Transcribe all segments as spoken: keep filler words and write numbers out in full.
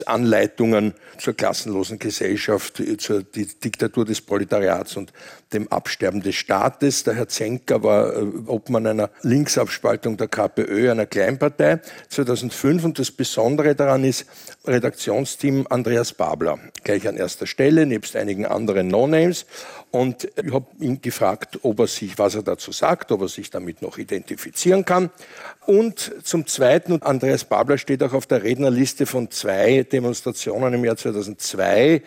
Anleitungen zur klassenlosen Gesellschaft, zur Diktatur des Proletariats und dem Absterben des Staates. Der Herr Zenker war äh, Obmann einer Linksabspaltung der KPÖ, einer Kleinpartei, zweitausendfünf. Und das Besondere daran ist, Redaktionsteam Andreas Babler, gleich an erster Stelle, nebst einigen anderen No-Names. Und ich habe ihn gefragt, ob er sich, was er dazu sagt, ob er sich damit noch identifizieren kann. Und zum Zweiten, und Andreas Babler steht auch auf der Rednerliste von zwei Demonstrationen im Jahr zweitausendzwei,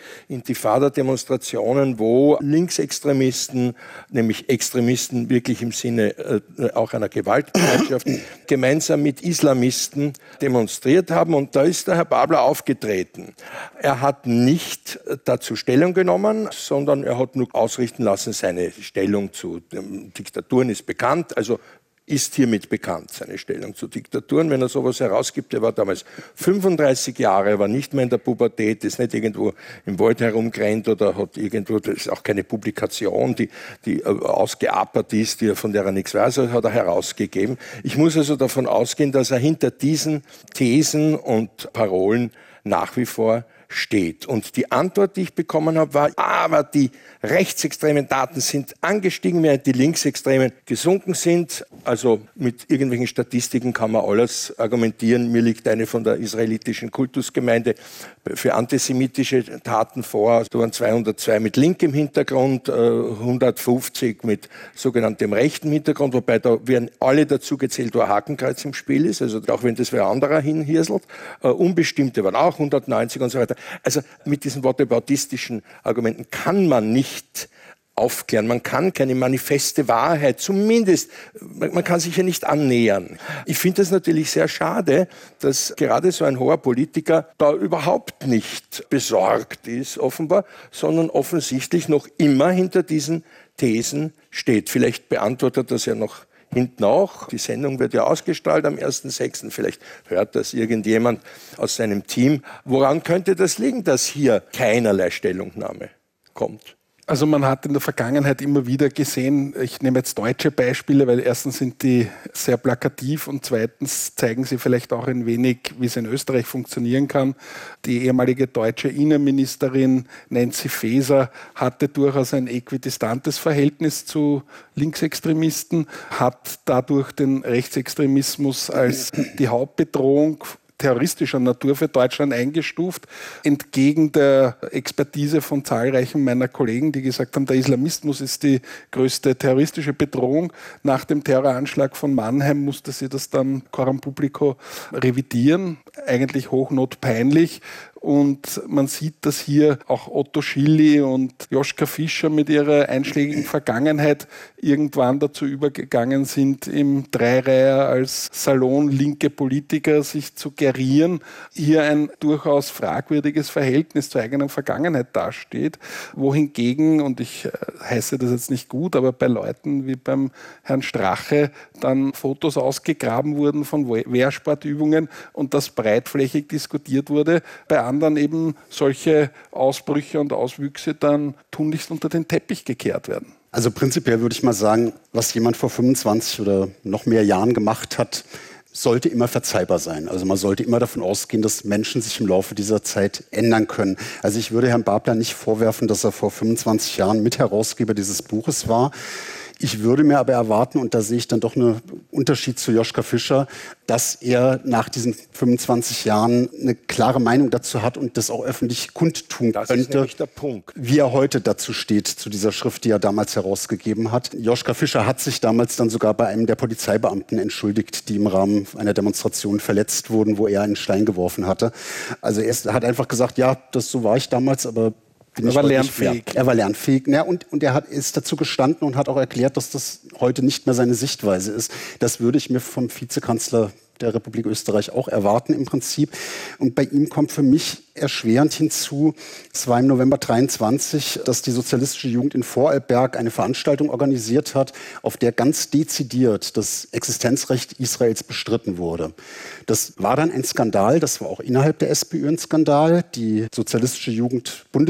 Intifada-Demonstrationen, wo Linksextremisten, nämlich Extremisten wirklich im Sinne äh, auch einer Gewaltbereitschaft, gemeinsam mit Islamisten demonstriert haben. Und da ist der Herr Babler aufgetreten. Er hat nicht dazu Stellung genommen, sondern er hat nur ausrichten lassen, seine Stellung zu ähm, Diktaturen ist bekannt, also ist hiermit bekannt, seine Stellung zu Diktaturen. Wenn er sowas herausgibt, er war damals fünfunddreißig Jahre, er war nicht mehr in der Pubertät, ist nicht irgendwo im Wald herumgerannt oder hat irgendwo, das ist auch keine Publikation, die, die äh, ausgeapert ist, die er von der er nichts weiß, hat er herausgegeben. Ich muss also davon ausgehen, dass er hinter diesen Thesen und Parolen nach wie vor steht. Und die Antwort, die ich bekommen habe, war, aber die rechtsextremen Daten sind angestiegen, während die linksextremen gesunken sind. Also mit irgendwelchen Statistiken kann man alles argumentieren. Mir liegt eine von der israelitischen Kultusgemeinde für antisemitische Taten vor. Da waren zweihundertzwei mit linkem Hintergrund, hundertfünfzig mit sogenanntem rechten Hintergrund, wobei da werden alle dazu gezählt, wo ein Hakenkreuz im Spiel ist, also auch wenn das wer anderer hinhirselt. Unbestimmte waren auch hundertneunzig und so weiter. Also mit diesen whatabouistischen Argumenten kann man nicht aufklären. Man kann keine manifeste Wahrheit, zumindest, man kann sich ja nicht annähern. Ich finde es natürlich sehr schade, dass gerade so ein hoher Politiker da überhaupt nicht besorgt ist, offenbar, sondern offensichtlich noch immer hinter diesen Thesen steht. Vielleicht beantwortet das ja noch hinten auch. Die Sendung wird ja ausgestrahlt am ersten sechsten Vielleicht hört das irgendjemand aus seinem Team. Woran könnte das liegen, dass hier keinerlei Stellungnahme kommt? Also man hat in der Vergangenheit immer wieder gesehen, ich nehme jetzt deutsche Beispiele, weil erstens sind die sehr plakativ und zweitens zeigen sie vielleicht auch ein wenig, wie es in Österreich funktionieren kann. Die ehemalige deutsche Innenministerin Nancy Faeser hatte durchaus ein äquidistantes Verhältnis zu Linksextremisten, hat dadurch den Rechtsextremismus als die Hauptbedrohung terroristischer Natur für Deutschland eingestuft, entgegen der Expertise von zahlreichen meiner Kollegen, die gesagt haben, der Islamismus ist die größte terroristische Bedrohung. Nach dem Terroranschlag von Mannheim musste sie das dann coram publico revidieren, eigentlich hochnotpeinlich. Und man sieht, dass hier auch Otto Schily und Joschka Fischer mit ihrer einschlägigen Vergangenheit irgendwann dazu übergegangen sind, im Dreireiher als salonlinke Politiker sich zu gerieren, hier ein durchaus fragwürdiges Verhältnis zur eigenen Vergangenheit dasteht, wohingegen, und ich heiße das jetzt nicht gut, aber bei Leuten wie beim Herrn Strache dann Fotos ausgegraben wurden von Wehrsportübungen und das breitflächig diskutiert wurde, bei anderen dann eben solche Ausbrüche und Auswüchse dann tunlichst unter den Teppich gekehrt werden. Also prinzipiell würde ich mal sagen, was jemand vor fünfundzwanzig oder noch mehr Jahren gemacht hat, sollte immer verzeihbar sein. Also man sollte immer davon ausgehen, dass Menschen sich im Laufe dieser Zeit ändern können. Also ich würde Herrn Babler nicht vorwerfen, dass er vor fünfundzwanzig Jahren Mitherausgeber dieses Buches war. Ich würde mir aber erwarten, und da sehe ich dann doch einen Unterschied zu Joschka Fischer, dass er nach diesen fünfundzwanzig Jahren eine klare Meinung dazu hat und das auch öffentlich kundtun das könnte, ist nämlich der Punkt, wie er heute dazu steht, zu dieser Schrift, die er damals herausgegeben hat. Joschka Fischer hat sich damals dann sogar bei einem der Polizeibeamten entschuldigt, die im Rahmen einer Demonstration verletzt wurden, wo er einen Stein geworfen hatte. Also er hat einfach gesagt, ja, das so war ich damals, aber Er war lernfähig. Er war lernfähig. Ja, und, und er hat, ist dazu gestanden und hat auch erklärt, dass das heute nicht mehr seine Sichtweise ist. Das würde ich mir vom Vizekanzler der Republik Österreich auch erwarten im Prinzip. Und bei ihm kommt für mich erschwerend hinzu, es war im November dreiundzwanzig, dass die Sozialistische Jugend in Vorarlberg eine Veranstaltung organisiert hat, auf der ganz dezidiert das Existenzrecht Israels bestritten wurde. Das war dann ein Skandal, das war auch innerhalb der SPÖ ein Skandal. Die Sozialistische Jugend, Bundes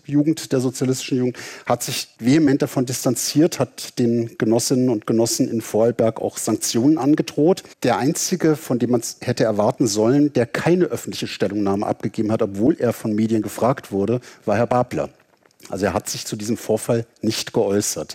Jugend, der sozialistischen Jugend, hat sich vehement davon distanziert, hat den Genossinnen und Genossen in Vorarlberg auch Sanktionen angedroht. Der einzige, von dem man es hätte erwarten sollen, der keine öffentliche Stellungnahme abgegeben hat, obwohl er von Medien gefragt wurde, war Herr Babler. Also er hat sich zu diesem Vorfall nicht geäußert.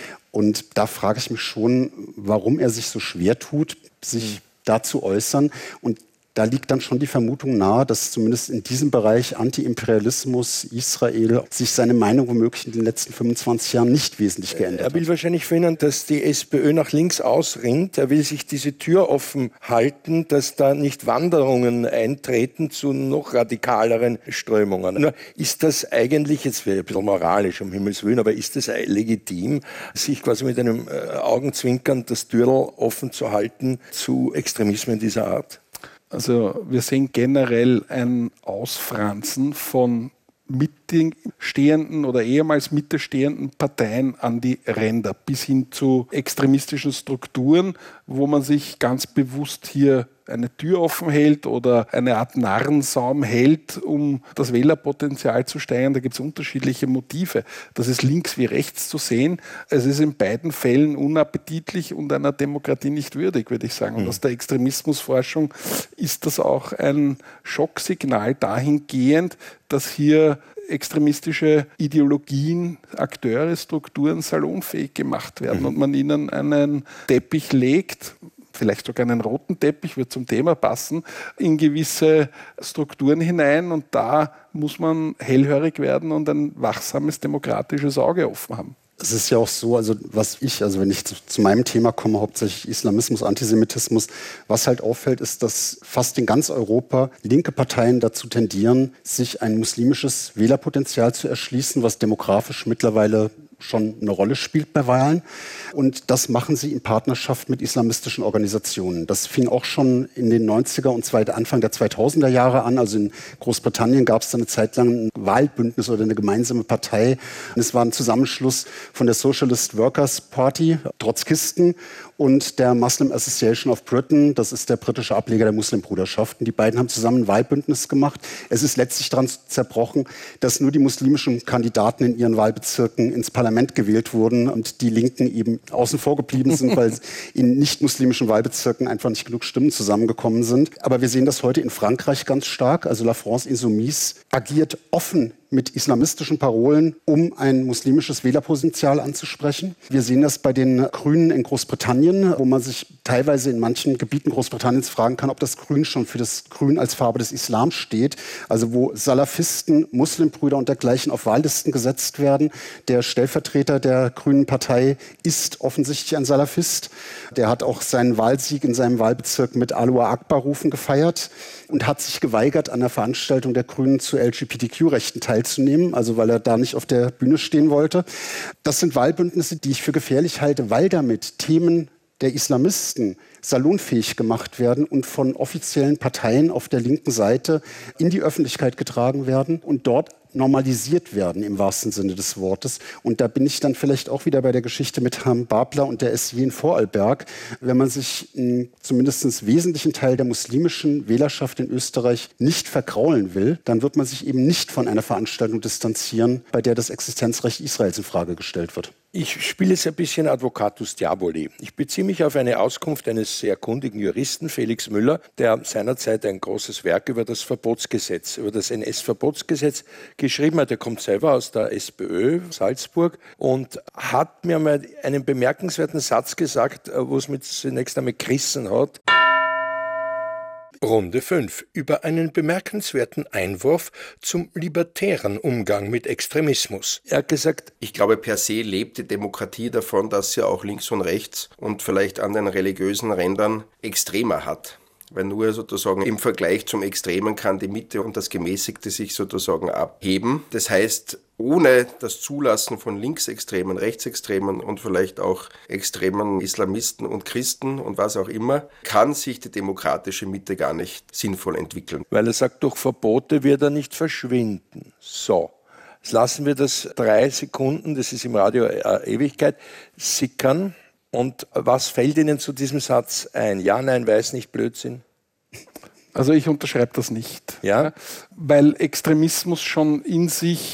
Und da frage ich mich schon, warum er sich so schwer tut, sich mhm. da zu äußern. Und da liegt dann schon die Vermutung nahe, dass zumindest in diesem Bereich Anti-Imperialismus Israel sich seine Meinung womöglich in den letzten fünfundzwanzig Jahren nicht wesentlich geändert hat. Er will wahrscheinlich verhindern, dass die SPÖ nach links ausrinnt. Er will sich diese Tür offen halten, dass da nicht Wanderungen eintreten zu noch radikaleren Strömungen. Nur ist das eigentlich, jetzt wäre ein bisschen moralisch, um Himmels Willen, aber ist das legitim, sich quasi mit einem Augenzwinkern das Türl offen zu halten zu Extremismen dieser Art? Also wir sehen generell ein Ausfranzen von mittelstehenden oder ehemals mittelstehenden Parteien an die Ränder bis hin zu extremistischen Strukturen, wo man sich ganz bewusst hier eine Tür offen hält oder eine Art Narrensaum hält, um das Wählerpotenzial zu steigern. Da gibt es unterschiedliche Motive. Das ist links wie rechts zu sehen. Es ist in beiden Fällen unappetitlich und einer Demokratie nicht würdig, würde ich sagen. Und aus der Extremismusforschung ist das auch ein Schocksignal dahingehend, dass hier extremistische Ideologien, Akteure, Strukturen salonfähig gemacht werden mhm. und man ihnen einen Teppich legt, vielleicht sogar einen roten Teppich, wird zum Thema passen, in gewisse Strukturen hinein. Und da muss man hellhörig werden und ein wachsames demokratisches Auge offen haben. Es ist ja auch so, also was ich, also wenn ich zu, zu meinem Thema komme, hauptsächlich Islamismus, Antisemitismus, was halt auffällt, ist, dass fast in ganz Europa linke Parteien dazu tendieren, sich ein muslimisches Wählerpotenzial zu erschließen, was demografisch mittlerweile schon eine Rolle spielt bei Wahlen. Und das machen sie in Partnerschaft mit islamistischen Organisationen. Das fing auch schon in den neunziger und Anfang der zweitausender Jahre an. Also in Großbritannien gab es da eine Zeit lang ein Wahlbündnis oder eine gemeinsame Partei. Und es war ein Zusammenschluss von der Socialist Workers Party, Trotzkisten, und der Muslim Association of Britain, das ist der britische Ableger der Muslimbruderschaften. Die beiden haben zusammen ein Wahlbündnis gemacht. Es ist letztlich daran zerbrochen, dass nur die muslimischen Kandidaten in ihren Wahlbezirken ins Parlament gewählt wurden und die Linken eben außen vor geblieben sind, weil in nicht-muslimischen Wahlbezirken einfach nicht genug Stimmen zusammengekommen sind. Aber wir sehen das heute in Frankreich ganz stark. Also La France Insoumise agiert offen mit islamistischen Parolen, um ein muslimisches Wählerpotenzial anzusprechen. Wir sehen das bei den Grünen in Großbritannien, wo man sich teilweise in manchen Gebieten Großbritanniens fragen kann, ob das Grün schon für das Grün als Farbe des Islam steht. Also wo Salafisten, Muslimbrüder und dergleichen auf Wahllisten gesetzt werden. Der Stellvertreter der Grünen Partei ist offensichtlich ein Salafist. Der hat auch seinen Wahlsieg in seinem Wahlbezirk mit Allahu Akbar-Rufen gefeiert und hat sich geweigert, an der Veranstaltung der Grünen zu L G B T Q-Rechten teilzunehmen, also weil er da nicht auf der Bühne stehen wollte. Das sind Wahlbündnisse, die ich für gefährlich halte, weil damit Themen der Islamisten salonfähig gemacht werden und von offiziellen Parteien auf der linken Seite in die Öffentlichkeit getragen werden und dort normalisiert werden im wahrsten Sinne des Wortes. Und da bin ich dann vielleicht auch wieder bei der Geschichte mit Herrn Babler und der S J in Vorarlberg. Wenn man sich zumindest einen wesentlichen Teil der muslimischen Wählerschaft in Österreich nicht vergraulen will, dann wird man sich eben nicht von einer Veranstaltung distanzieren, bei der das Existenzrecht Israels in Frage gestellt wird. Ich spiele jetzt ein bisschen Advocatus Diaboli. Ich beziehe mich auf eine Auskunft eines sehr kundigen Juristen, Felix Müller, der seinerzeit ein großes Werk über das Verbotsgesetz, über das N S-Verbotsgesetz geschrieben hat. Er kommt selber aus der SPÖ Salzburg und hat mir mal einen bemerkenswerten Satz gesagt, wo es mit zunächst einmal gerissen hat. Runde fünf. Über einen bemerkenswerten Einwurf zum libertären Umgang mit Extremismus. Er hat gesagt, ich glaube, per se lebt die Demokratie davon, dass sie auch links und rechts und vielleicht an den religiösen Rändern extremer hat. Weil nur sozusagen im Vergleich zum Extremen kann die Mitte und das Gemäßigte sich sozusagen abheben. Das heißt, ohne das Zulassen von Linksextremen, Rechtsextremen und vielleicht auch extremen Islamisten und Christen und was auch immer, kann sich die demokratische Mitte gar nicht sinnvoll entwickeln. Weil er sagt, durch Verbote wird er nicht verschwinden. So, jetzt lassen wir das drei Sekunden, das ist im Radio äh, Ewigkeit, sickern. Und was fällt Ihnen zu diesem Satz ein? Ja, nein, weiß nicht, Blödsinn? Also ich unterschreibe das nicht. Ja? Weil Extremismus schon in sich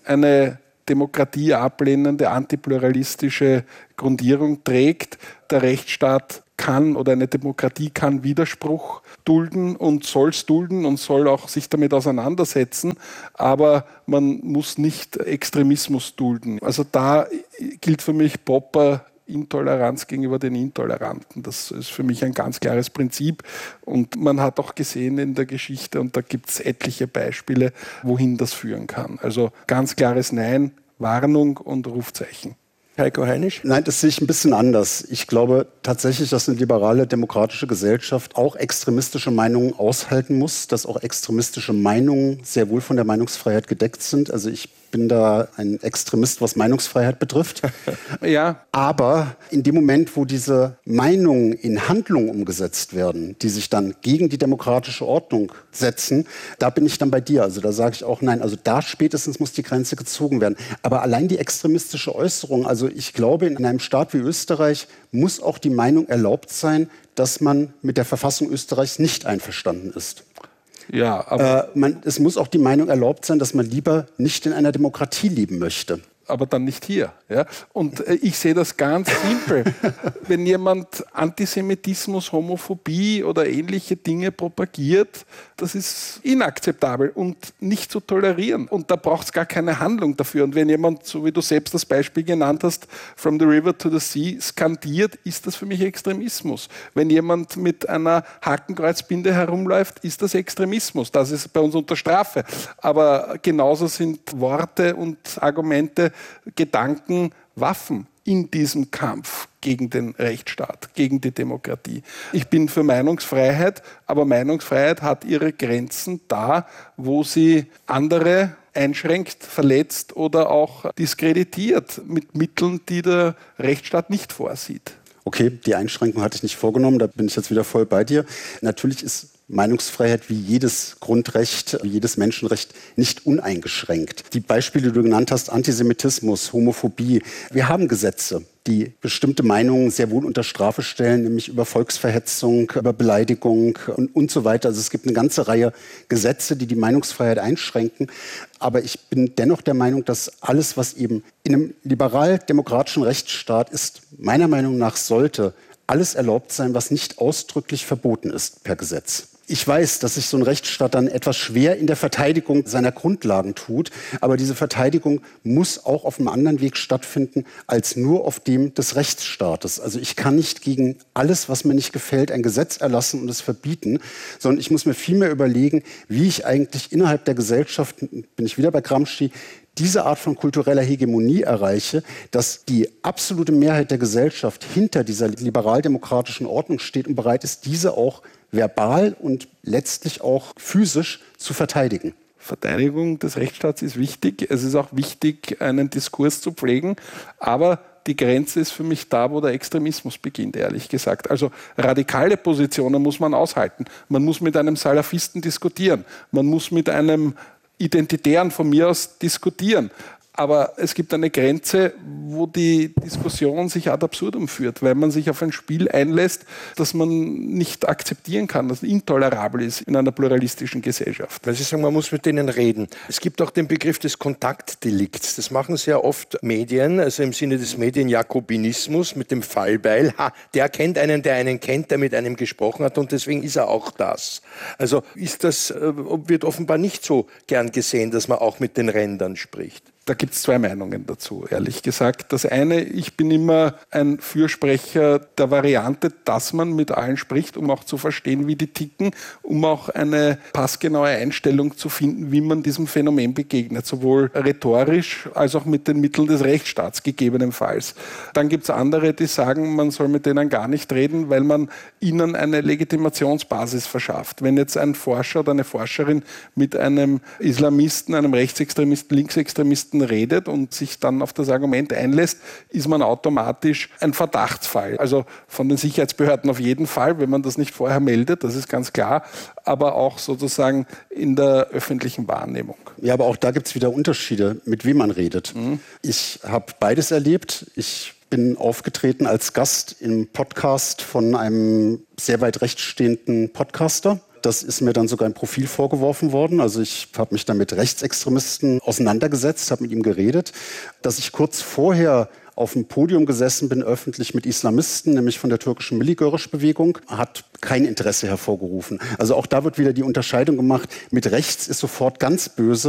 eine Demokratie ablehnende, antipluralistische Grundierung trägt. Der Rechtsstaat kann oder eine Demokratie kann Widerspruch dulden und soll es dulden und soll auch sich damit auseinandersetzen, aber man muss nicht Extremismus dulden. Also da gilt für mich Popper Intoleranz gegenüber den Intoleranten. Das ist für mich ein ganz klares Prinzip und man hat auch gesehen in der Geschichte, und da gibt es etliche Beispiele, wohin das führen kann. Also ganz klares Nein, Warnung und Rufzeichen. Heiko Heinisch? Nein, das sehe ich ein bisschen anders. Ich glaube tatsächlich, dass eine liberale, demokratische Gesellschaft auch extremistische Meinungen aushalten muss, dass auch extremistische Meinungen sehr wohl von der Meinungsfreiheit gedeckt sind. Also ich bin da ein Extremist, was Meinungsfreiheit betrifft. Ja. Aber in dem Moment, wo diese Meinungen in Handlungen umgesetzt werden, die sich dann gegen die demokratische Ordnung setzen, da bin ich dann bei dir. Also da sage ich auch nein. Also da spätestens muss die Grenze gezogen werden. Aber allein die extremistische Äußerung, also ich glaube, in einem Staat wie Österreich muss auch die Meinung erlaubt sein, dass man mit der Verfassung Österreichs nicht einverstanden ist. Ja, aber äh, man, es muss auch die Meinung erlaubt sein, dass man lieber nicht in einer Demokratie leben möchte. Aber dann nicht hier. Ja? Und äh, ich sehe das ganz simpel. Wenn jemand Antisemitismus, Homophobie oder ähnliche Dinge propagiert, das ist inakzeptabel und nicht zu tolerieren. Und da braucht es gar keine Handlung dafür. Und wenn jemand, so wie du selbst das Beispiel genannt hast, from the river to the sea, skandiert, ist das für mich Extremismus. Wenn jemand mit einer Hakenkreuzbinde herumläuft, ist das Extremismus. Das ist bei uns unter Strafe. Aber genauso sind Worte und Argumente, Gedanken, Waffen in diesem Kampf gegen den Rechtsstaat, gegen die Demokratie. Ich bin für Meinungsfreiheit, aber Meinungsfreiheit hat ihre Grenzen da, wo sie andere einschränkt, verletzt oder auch diskreditiert mit Mitteln, die der Rechtsstaat nicht vorsieht. Okay, die Einschränkung hatte ich nicht vorgenommen, da bin ich jetzt wieder voll bei dir. Natürlich ist Meinungsfreiheit wie jedes Grundrecht, wie jedes Menschenrecht nicht uneingeschränkt. Die Beispiele, die du genannt hast, Antisemitismus, Homophobie. Wir haben Gesetze, die bestimmte Meinungen sehr wohl unter Strafe stellen, nämlich über Volksverhetzung, über Beleidigung und, und so weiter. Also es gibt eine ganze Reihe Gesetze, die die Meinungsfreiheit einschränken. Aber ich bin dennoch der Meinung, dass alles, was eben in einem liberal-demokratischen Rechtsstaat ist, meiner Meinung nach sollte alles erlaubt sein, was nicht ausdrücklich verboten ist per Gesetz. Ich weiß, dass sich so ein Rechtsstaat dann etwas schwer in der Verteidigung seiner Grundlagen tut, aber diese Verteidigung muss auch auf einem anderen Weg stattfinden als nur auf dem des Rechtsstaates. Also ich kann nicht gegen alles, was mir nicht gefällt, ein Gesetz erlassen und es verbieten, sondern ich muss mir vielmehr überlegen, wie ich eigentlich innerhalb der Gesellschaft, bin ich wieder bei Gramsci, diese Art von kultureller Hegemonie erreiche, dass die absolute Mehrheit der Gesellschaft hinter dieser liberal-demokratischen Ordnung steht und bereit ist, diese auch verbal und letztlich auch physisch zu verteidigen. Verteidigung des Rechtsstaats ist wichtig. Es ist auch wichtig, einen Diskurs zu pflegen. Aber die Grenze ist für mich da, wo der Extremismus beginnt, ehrlich gesagt. Also radikale Positionen muss man aushalten. Man muss mit einem Salafisten diskutieren. Man muss mit einem Identitären von mir aus diskutieren. Aber es gibt eine Grenze, wo die Diskussion sich ad absurdum führt, weil man sich auf ein Spiel einlässt, das man nicht akzeptieren kann, das intolerabel ist in einer pluralistischen Gesellschaft. Weil Sie sagen, man muss mit denen reden. Es gibt auch den Begriff des Kontaktdelikts. Das machen sehr oft Medien, also im Sinne des Medienjakobinismus mit dem Fallbeil. Ha, der kennt einen, der einen kennt, der mit einem gesprochen hat und deswegen ist er auch das. Also ist das, wird offenbar nicht so gern gesehen, dass man auch mit den Rändern spricht. Da gibt es zwei Meinungen dazu, ehrlich gesagt. Das eine, ich bin immer ein Fürsprecher der Variante, dass man mit allen spricht, um auch zu verstehen, wie die ticken, um auch eine passgenaue Einstellung zu finden, wie man diesem Phänomen begegnet, sowohl rhetorisch als auch mit den Mitteln des Rechtsstaats gegebenenfalls. Dann gibt es andere, die sagen, man soll mit denen gar nicht reden, weil man ihnen eine Legitimationsbasis verschafft. Wenn jetzt ein Forscher oder eine Forscherin mit einem Islamisten, einem Rechtsextremisten, Linksextremisten redet und sich dann auf das Argument einlässt, ist man automatisch ein Verdachtsfall. Also von den Sicherheitsbehörden auf jeden Fall, wenn man das nicht vorher meldet, das ist ganz klar, aber auch sozusagen in der öffentlichen Wahrnehmung. Ja, aber auch da gibt es wieder Unterschiede, mit wem man redet. Mhm. Ich habe beides erlebt. Ich bin aufgetreten als Gast im Podcast von einem sehr weit rechts stehenden Podcaster. Das ist mir dann sogar im Profil vorgeworfen worden. Also ich habe mich dann mit Rechtsextremisten auseinandergesetzt, habe mit ihm geredet. Dass ich kurz vorher auf dem Podium gesessen bin, öffentlich mit Islamisten, nämlich von der türkischen Milli-Görüş-Bewegung, hat kein Interesse hervorgerufen. Also auch da wird wieder die Unterscheidung gemacht, mit rechts ist sofort ganz böse